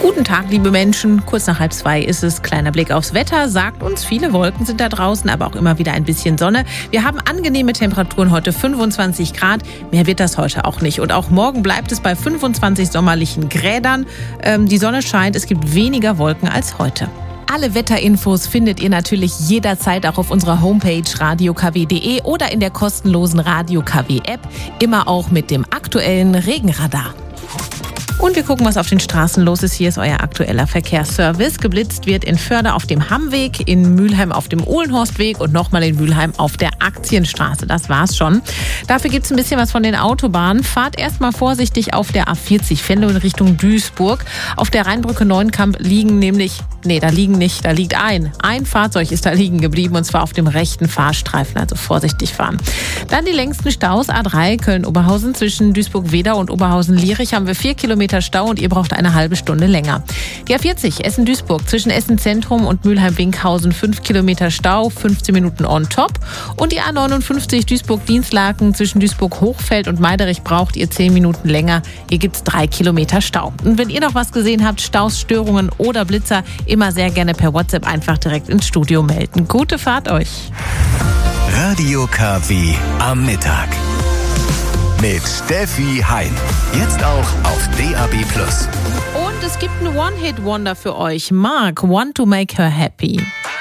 Guten Tag, liebe Menschen. Kurz nach 1:30 ist es. Kleiner Blick aufs Wetter sagt uns, viele Wolken sind da draußen, aber auch immer wieder ein bisschen Sonne. Wir haben angenehme Temperaturen heute, 25 Grad. Mehr wird das heute auch nicht. Und auch morgen bleibt es bei 25 sommerlichen Grädern. Die Sonne scheint, es gibt weniger Wolken als heute. Alle Wetterinfos findet ihr natürlich jederzeit auch auf unserer Homepage radiokw.de oder in der kostenlosen Radio KW App. Immer auch mit dem aktuellen Regenradar. Und wir gucken, was auf den Straßen los ist. Hier ist euer aktueller Verkehrsservice. Geblitzt wird in Förde auf dem Hammweg, in Mülheim auf dem Ohlenhorstweg und nochmal in Mülheim auf der Aktienstraße. Das war's schon. Dafür gibt's ein bisschen was von den Autobahnen. Fahrt erstmal vorsichtig auf der A40 Venlo in Richtung Duisburg. Auf der Rheinbrücke Neuenkamp da liegt ein Fahrzeug ist da liegen geblieben und zwar auf dem rechten Fahrstreifen, also vorsichtig fahren. Dann die längsten Staus, A3 Köln-Oberhausen zwischen Duisburg-Wedau und Oberhausen-Lierich haben wir 4 Kilometer Stau und ihr braucht eine halbe Stunde länger. Die A40 Essen-Duisburg zwischen Essen-Zentrum und Mülheim-Winkhausen 5 Kilometer Stau, 15 Minuten on top. Und die A59 Duisburg-Dienstlaken zwischen Duisburg-Hochfeld und Meiderich braucht ihr 10 Minuten länger. Hier gibt's 3 Kilometer Stau. Und wenn ihr noch was gesehen habt, Staus, Störungen oder Blitzer, immer sehr gerne per WhatsApp einfach direkt ins Studio melden. Gute Fahrt euch. Radio KW am Mittag. Mit Steffi Hein. Jetzt auch auf DAB+. Und es gibt einen One-Hit-Wonder für euch. Mark, Want to Make Her Happy.